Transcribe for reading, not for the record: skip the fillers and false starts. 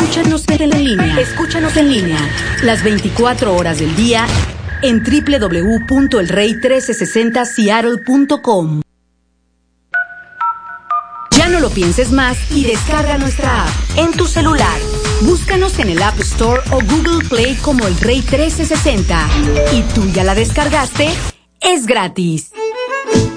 Escúchanos en línea. Escúchanos en línea las 24 horas del día en www.elrey1360seattle.com. Ya no lo pienses más y descarga nuestra app en tu celular. Búscanos en el App Store o Google Play como El Rey 1360. ¿Y tú ya la descargaste? Es gratis.